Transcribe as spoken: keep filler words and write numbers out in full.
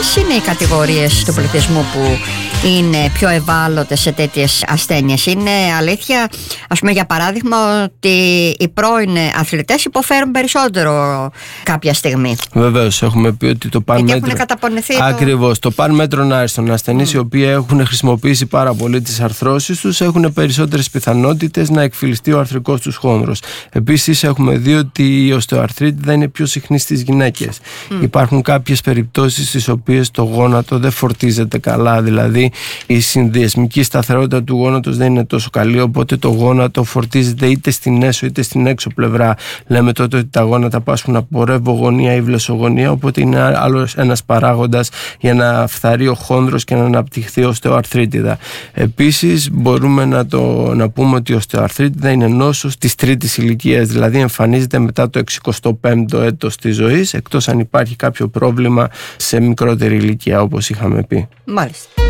ποιες είναι οι κατηγορίες του πληθυσμού που είναι πιο ευάλωτες σε τέτοιες ασθένειες? Είναι αλήθεια, ας πούμε, για παράδειγμα, ότι οι πρώην αθλητές υποφέρουν περισσότερο κάποια στιγμή? Βεβαίως, έχουμε πει ότι το παν μέτρο. Ακριβώς, το παν μέτρον άριστον. Ασθενείς mm. οι οποίοι έχουν χρησιμοποιήσει πάρα πολύ τις αρθρώσεις τους έχουν περισσότερες πιθανότητες να εκφυλιστεί ο αρθρικός τους χόνδρος. Επίσης, έχουμε δει ότι η οστεοαρθρίτιδα είναι πιο συχνή στις γυναίκες. Mm. Υπάρχουν κάποιες περιπτώσεις στις οποίες το γόνατο δεν φορτίζεται καλά, δηλαδή η συνδυασμική σταθερότητα του γόνατος δεν είναι τόσο καλή, οπότε το γόνατο φορτίζεται είτε στην έσω είτε στην έξω πλευρά. Λέμε τότε ότι τα γόνατα πάσχουν από ρευογωνία ή βλεσογωνία, οπότε είναι άλλος ένας παράγοντας για να φθαρεί ο χόνδρος και να αναπτυχθεί οστεοαρθρίτιδα. Επίσης, μπορούμε να, το, να πούμε ότι η οστεοαρθρίτιδα είναι νόσος της τρίτης ηλικίας, δηλαδή εμφανίζεται μετά το εξηκοστό πέμπτο έτος της ζωής, εκτός αν υπάρχει κάποιο πρόβλημα σε μικρότερη ηλικία, όπως είχαμε πει. Μάλιστα.